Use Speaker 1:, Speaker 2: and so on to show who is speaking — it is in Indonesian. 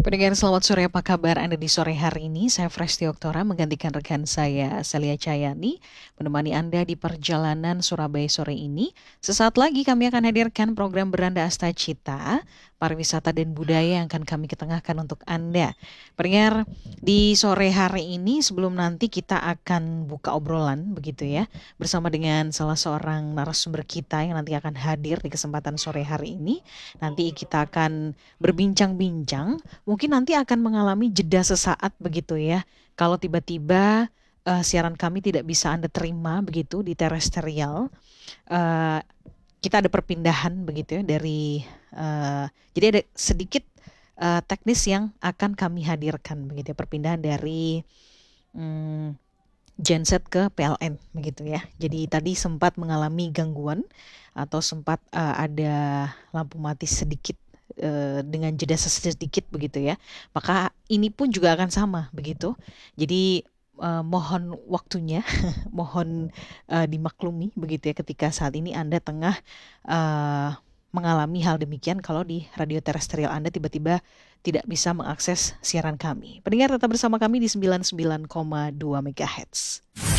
Speaker 1: Pendengar selamat sore, apa kabar Anda di sore hari ini? Saya Fresti Oktora menggantikan rekan saya Celia Cayani menemani Anda di perjalanan Surabaya sore ini. Sesaat lagi kami akan hadirkan program Beranda Asta Cita, pariwisata dan budaya yang akan kami ketengahkan untuk Anda. Pendengar, di sore hari ini sebelum nanti kita akan buka obrolan begitu ya, bersama dengan salah seorang narasumber kita yang nanti akan hadir di kesempatan sore hari ini. Nanti kita akan berbincang-bincang. Mungkin nanti akan mengalami jeda sesaat begitu ya. Kalau tiba-tiba siaran kami tidak bisa Anda terima begitu di terestrial, eh, kita ada perpindahan begitu ya dari jadi ada sedikit teknis yang akan kami hadirkan begitu ya, perpindahan dari mm, genset ke PLN begitu ya. Jadi tadi sempat mengalami gangguan atau sempat ada lampu mati sedikit dengan jeda sedikit begitu ya. Maka ini pun juga akan sama begitu. Jadi mohon waktunya, mohon dimaklumi begitu ya ketika saat ini Anda tengah eh, mengalami hal demikian kalau di radio terestrial Anda tiba-tiba tidak bisa mengakses siaran kami. Pendengar tetap bersama kami di 99,2 MHz.